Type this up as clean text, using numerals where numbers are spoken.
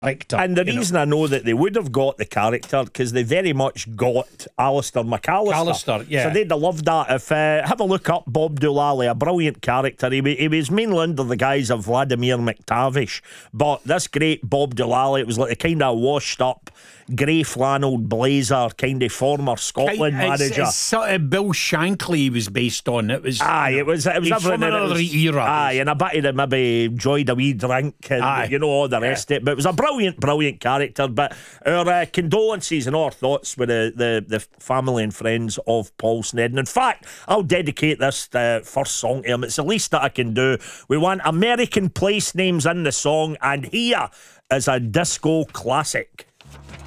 character. And the reason I know that they would have got the character, because they very much got Alistair McAllister. Yeah. So they'd have loved that. If have a look up Bob Doolally, a brilliant character. He was mainly under the guise of Vladimir McTavish, but this great Bob Doolally, it was like a kind of washed up grey flannelled blazer, kind of former Scotland manager. It's sort of Bill Shankly he was based on. It was. It was he's everything. from another era. And I bet he'd maybe enjoyed a wee drink and all the rest of it. But it was a brilliant character. But our condolences and our thoughts with the family and friends of Paul Snedden. In fact, I'll dedicate this first song to him. It's the least that I can do. We want American place names in the song, and here is a disco classic.